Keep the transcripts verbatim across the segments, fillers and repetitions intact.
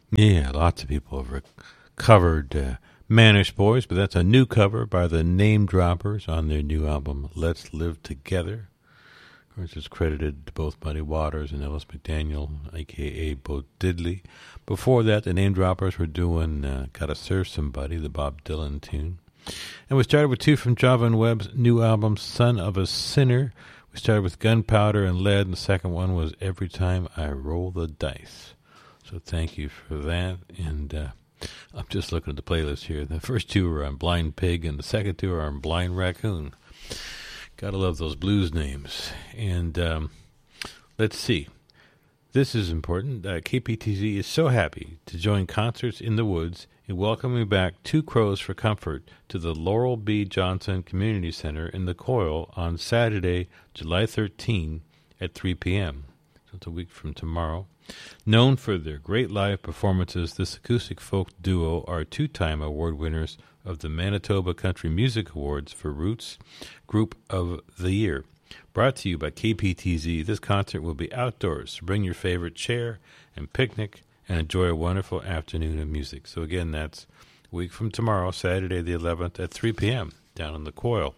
Yeah, lots of people have covered uh, Mannish Boys, but that's a new cover by the Name Droppers on their new album, Let's Live Together. Of course, it's credited to both Muddy Waters and Ellis McDaniel, a k a. Bo Diddley. Before that, the Name Droppers were doing uh, Gotta Serve Somebody, the Bob Dylan tune. And we started with two from Java and Webb's new album, Son of a Sinner. We started with Gunpowder and Lead, and the second one was Every Time I Roll the Dice. So thank you for that. And uh, I'm just looking at the playlist here. The first two are on Blind Pig, and the second two are on Blind Raccoon. Gotta love those blues names. And um, let's see. This is important. Uh, K P T Z is so happy to join Concerts in the Woods in welcoming back Two Crows for Comfort to the Laurel B. Johnson Community Center in the Coil on Saturday, July thirteenth at three p.m. So it's a week from tomorrow. Known for their great live performances, this acoustic folk duo are two-time award winners of the Manitoba Country Music Awards for Roots Group of the Year. Brought to you by K P T Z, this concert will be outdoors, so bring your favorite chair and picnic and enjoy a wonderful afternoon of music. So again, that's a week from tomorrow, Saturday the eleventh at three p.m. down in the Coil.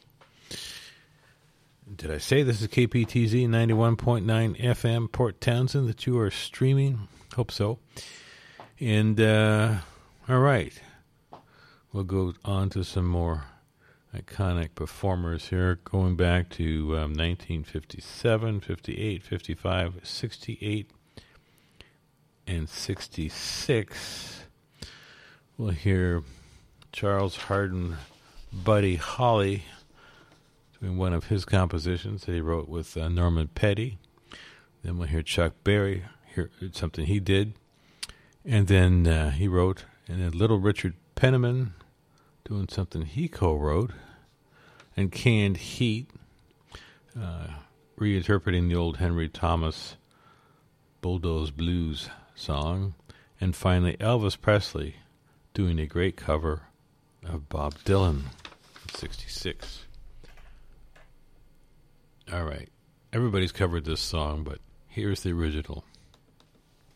Did I say this is K P T Z ninety-one point nine F M, Port Townsend, that you are streaming? Hope so. And, uh, all right. We'll go on to some more iconic performers here, going back to um, nineteen fifty-seven, fifty-eight, fifty-five, sixty-eight, and sixty-six. We'll hear Charles Hardin, Buddy Holly, doing one of his compositions that he wrote with uh, Norman Petty. Then we'll hear Chuck Berry, hear something he did. And then uh, he wrote, and then Little Richard Penniman doing something he co-wrote. And Canned Heat, uh, reinterpreting the old Henry Thomas Bulldoze Blues song. And finally, Elvis Presley doing a great cover of Bob Dylan in sixty-six. All right. Everybody's covered this song, but here's the original.